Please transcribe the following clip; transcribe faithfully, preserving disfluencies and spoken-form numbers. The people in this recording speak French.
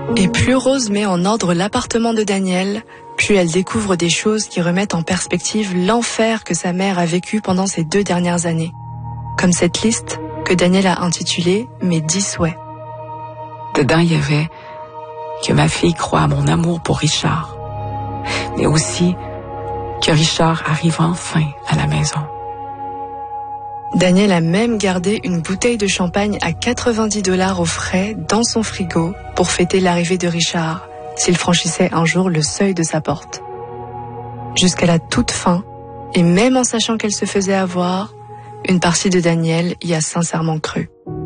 Et plus Rose met en ordre l'appartement de Daniel, plus elle découvre des choses qui remettent en perspective l'enfer que sa mère a vécu pendant ces deux dernières années. Comme cette liste que Daniel a intitulée « Mes dix souhaits ». Dedans, il y avait que ma fille croit à mon amour pour Richard, mais aussi que Richard arrive enfin à la maison. Daniel a même gardé une bouteille de champagne à quatre-vingt-dix dollars au frais dans son frigo pour fêter l'arrivée de Richard, s'il franchissait un jour le seuil de sa porte. Jusqu'à la toute fin, et même en sachant qu'elle se faisait avoir, une partie de Daniel y a sincèrement cru.